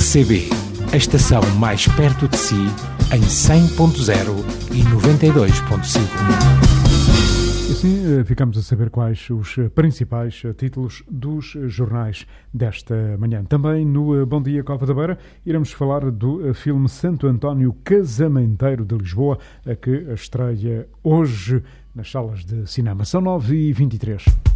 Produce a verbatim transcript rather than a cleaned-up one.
C B, a estação mais perto de si, em cem ponto zero e noventa e dois ponto cinco. E assim ficamos a saber quais os principais títulos dos jornais desta manhã. Também no Bom Dia Cova da Beira iremos falar do filme Santo António Casamenteiro de Lisboa, que estreia hoje nas salas de cinema. São nove e vinte e três.